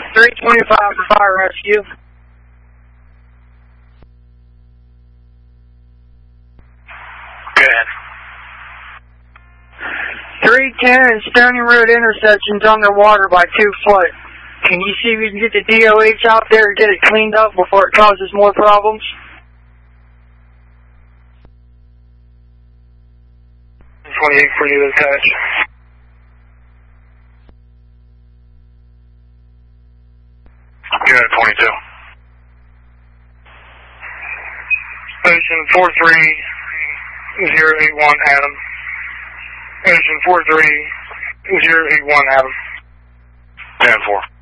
325 for fire rescue. Go ahead. 310 and Stony Road intersection's underwater by 2 foot. Can you see if you can get the DOH out there and get it cleaned up before it causes more problems? 28 for you, attach. Go ahead, 22. Ocean 43081, Adam. Ocean 43081, Adam. 10-4.